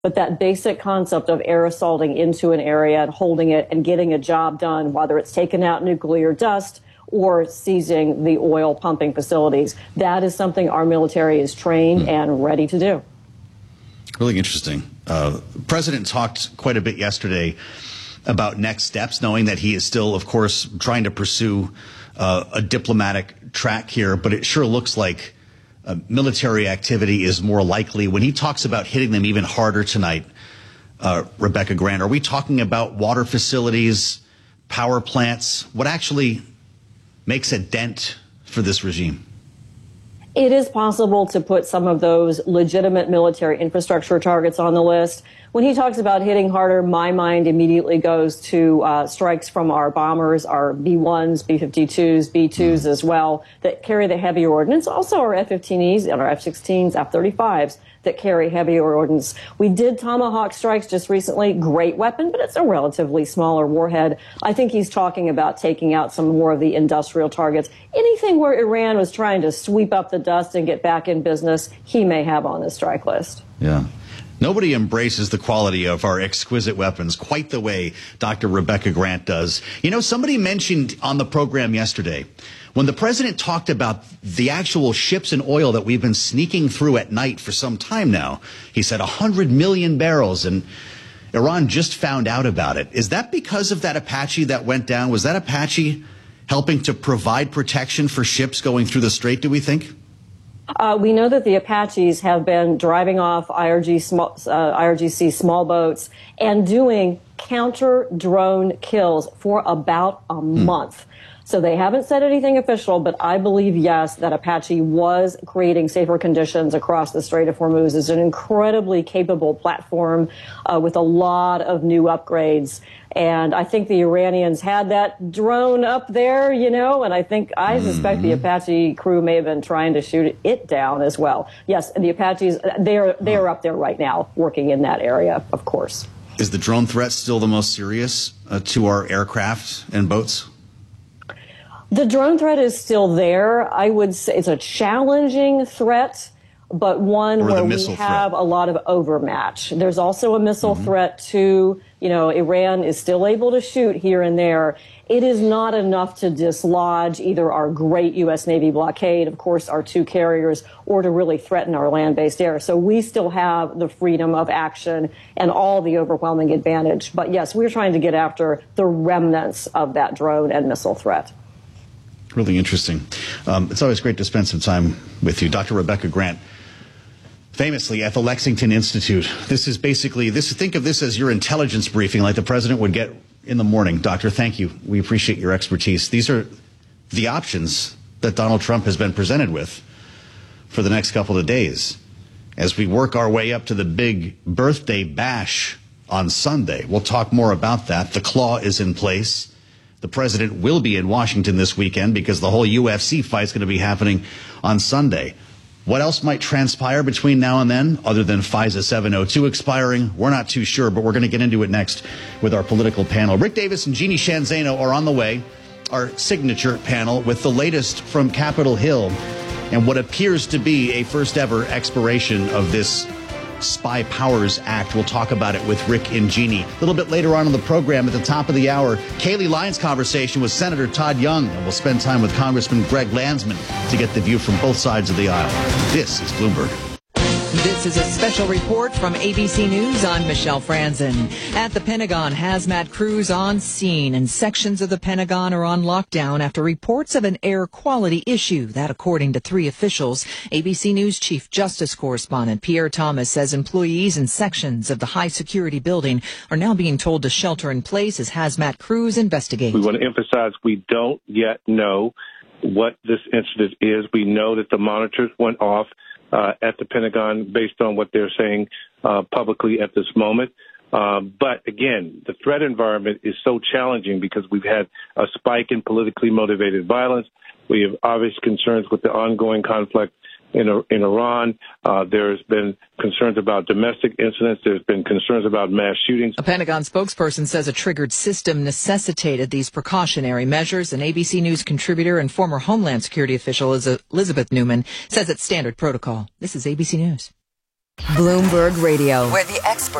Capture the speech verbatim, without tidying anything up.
But that basic concept of air assaulting into an area and holding it and getting a job done, whether it's taking out nuclear dust or seizing the oil pumping facilities, that is something our military is trained and ready to do. Really interesting. Uh, the president talked quite a bit yesterday about next steps, knowing that he is still, of course, trying to pursue uh, a diplomatic track here, but it sure looks like uh, military activity is more likely. When he talks about hitting them even harder tonight, uh, Rebecca Grant, are we talking about water facilities, power plants? What actually makes a dent for this regime? It is possible to put some of those legitimate military infrastructure targets on the list. When he talks about hitting harder, my mind immediately goes to uh, strikes from our bombers, our B ones, B fifty-twos, B twos as well, that carry the heavier ordnance. Also our F fifteen Es and our F sixteens, F thirty-fives that carry heavier ordnance. We did Tomahawk strikes just recently. Great weapon, but it's a relatively smaller warhead. I think he's talking about taking out some more of the industrial targets. Anything where Iran was trying to sweep up the dust and get back in business, he may have on the strike list. Yeah. Nobody embraces the quality of our exquisite weapons quite the way Doctor Rebecca Grant does. You know, somebody mentioned on the program yesterday, when the president talked about the actual ships and oil that we've been sneaking through at night for some time now, he said one hundred million barrels, and Iran just found out about it. Is that because of that Apache that went down? Was that Apache helping to provide protection for ships going through the strait, do we think? Uh, we know that the Apaches have been driving off I R G small, uh, I R G C small boats and doing counter drone kills for about a hmm. month. So they haven't said anything official, but I believe, yes, that Apache was creating safer conditions across the Strait of Hormuz. It's an incredibly capable platform uh, with a lot of new upgrades. And I think the Iranians had that drone up there, you know, and I think, I suspect mm-hmm. the Apache crew may have been trying to shoot it down as well. Yes, and the Apaches, they're, they're up there right now working in that area, of course. Is the drone threat still the most serious uh, to our aircraft and boats? The drone threat is still there. I would say it's a challenging threat, but one where we have a lot of overmatch. There's also a missile mm-hmm. threat too. You know, Iran is still able to shoot here and there. It is not enough to dislodge either our great U S Navy blockade, of course, our two carriers, or to really threaten our land-based air. So we still have the freedom of action and all the overwhelming advantage. But yes, we're trying to get after the remnants of that drone and missile threat. Really interesting. Um, it's always great to spend some time with you. Doctor Rebecca Grant, famously at the Lexington Institute. This is basically, this. think of this as your intelligence briefing like the president would get in the morning. Doctor, thank you. We appreciate your expertise. These are the options that Donald Trump has been presented with for the next couple of days as we work our way up to the big birthday bash on Sunday. We'll talk more about that. The claw is in place. The president will be in Washington this weekend because the whole U F C fight is going to be happening on Sunday. What else might transpire between now and then, other than FISA seven oh two expiring? We're not too sure, but we're going to get into it next with our political panel. Rick Davis and Jeannie Shanzano are on the way, our signature panel, with the latest from Capitol Hill and what appears to be a first-ever expiration of this Spy Powers Act. We'll talk about it with Rick and Jeannie. A little bit later on in the program, at the top of the hour, Kayleigh Lyons' conversation with Senator Todd Young, and we'll spend time with Congressman Greg Landsman to get the view from both sides of the aisle. This is Bloomberg. This is a special report from A B C News. I'm Michelle Franzen. At the Pentagon, hazmat crews on scene, and sections of the Pentagon are on lockdown after reports of an air quality issue. That, according to three officials. A B C News Chief Justice Correspondent Pierre Thomas says employees in sections of the high-security building are now being told to shelter in place as hazmat crews investigate. We want to emphasize we don't yet know what this incident is. We know that the monitors went off Uh, at the Pentagon based on what they're saying uh, publicly at this moment. Uh, but again, the threat environment is so challenging because we've had a spike in politically motivated violence. We have obvious concerns with the ongoing conflict in, in Iran. Uh, there's been concerns about domestic incidents. There's been concerns about mass shootings. A Pentagon spokesperson says a triggered system necessitated these precautionary measures. An A B C News contributor and former Homeland Security official Elizabeth Newman says it's standard protocol. This is A B C News. Bloomberg Radio, where the experts